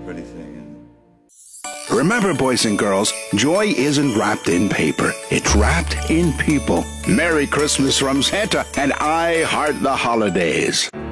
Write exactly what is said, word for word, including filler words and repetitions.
pretty thing. Remember, boys and girls, joy isn't wrapped in paper. It's wrapped in people. Merry Christmas from Santa, and I heart the holidays.